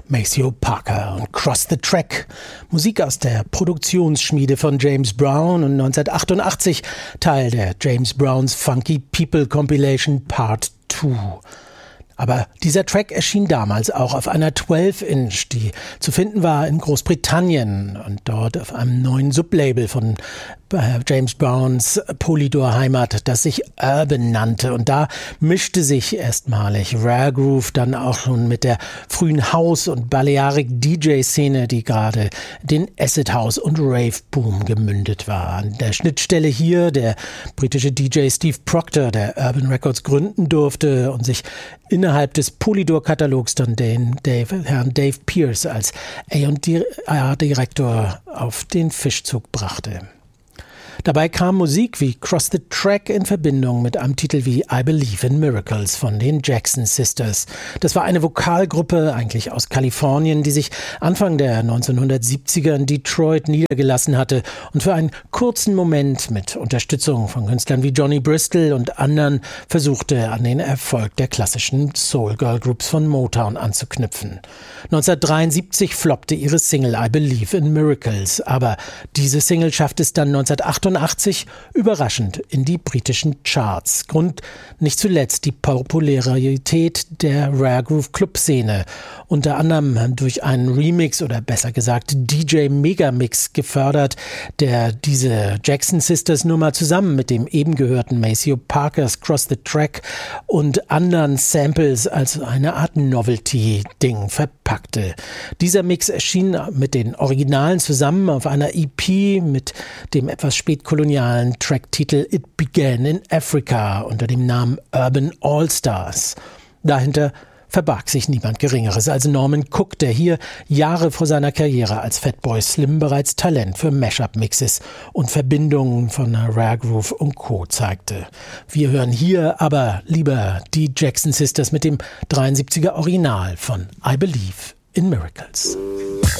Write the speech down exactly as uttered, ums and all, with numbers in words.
Maceo Parker und Cross the Track. Musik aus der Produktionsschmiede von James Brown und neunzehnhundertachtundachtzig Teil der James Browns Funky People Compilation Part zwei. Aber dieser Track erschien damals auch auf einer zwölf Inch, die zu finden war in Großbritannien und dort auf einem neuen Sublabel von James Browns Polydor-Heimat, das sich Urban nannte. Und da mischte sich erstmalig Rare Groove dann auch schon mit der frühen House- und Balearic-D J-Szene, die gerade den Acid House- und Rave-Boom gemündet war. An der Schnittstelle hier der britische D J Steve Proctor, der Urban Records gründen durfte und sich innerhalb des Polydor-Katalogs dann den Dave, Herrn Dave Pierce als A und R-Direktor auf den Fischzug brachte. Dabei kam Musik wie Cross the Track in Verbindung mit einem Titel wie I Believe in Miracles von den Jackson Sisters. Das war eine Vokalgruppe, eigentlich aus Kalifornien, die sich Anfang der neunzehnhundertsiebziger in Detroit niedergelassen hatte und für einen kurzen Moment mit Unterstützung von Künstlern wie Johnny Bristol und anderen versuchte, an den Erfolg der klassischen Soul-Girl-Groups von Motown anzuknüpfen. neunzehnhundertdreiundsiebzig floppte ihre Single I Believe in Miracles, aber diese Single schaffte es dann neunzehnhundertachtundachtzig überraschend in die britischen Charts. Grund nicht zuletzt die Popularität der Rare Groove Club-Szene, unter anderem durch einen Remix oder besser gesagt D J-Megamix gefördert, der diese Jackson Sisters Nummer zusammen mit dem eben gehörten Maceo Parkers Cross the Track und anderen Samples als eine Art Novelty-Ding verpackte. Dieser Mix erschien mit den Originalen zusammen auf einer E P mit dem etwas spätkolonialen Tracktitel It Began in Africa unter dem Namen Urban All-Stars. Dahinter verbarg sich niemand Geringeres als Norman Cook, der hier Jahre vor seiner Karriere als Fatboy Slim bereits Talent für Mashup-Mixes und Verbindungen von Rare Groove und Co. zeigte. Wir hören hier aber lieber die Jackson Sisters mit dem dreiundsiebziger Original von I Believe in Miracles.